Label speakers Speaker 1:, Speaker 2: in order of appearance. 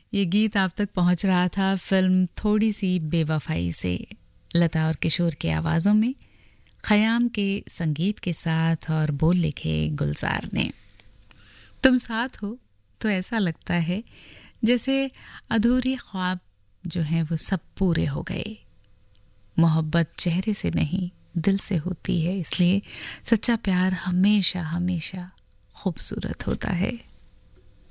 Speaker 1: ये गीत आप तक पहुंच रहा था फिल्म थोड़ी सी बेवफाई से, लता और किशोर की आवाज़ों में, खयाम के संगीत के साथ और बोल लिखे गुलजार ने। तुम साथ हो तो ऐसा लगता है जैसे अधूरे ख्वाब जो हैं वो सब पूरे हो गए। मोहब्बत चेहरे से नहीं दिल से होती है, इसलिए सच्चा प्यार हमेशा हमेशा खूबसूरत होता है।